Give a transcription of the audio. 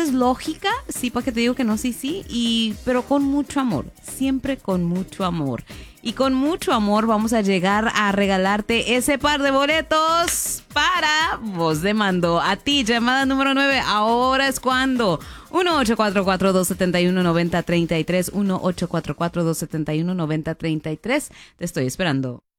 es lógica, sí, para que te digo que no, sí, pero con mucho amor, siempre con mucho amor. Y con mucho amor vamos a llegar a regalarte ese par de boletos para Voz de Mando. A ti, llamada número 9, ahora es cuando. 1-844-271-9033, 1-844-271-9033. Te estoy esperando.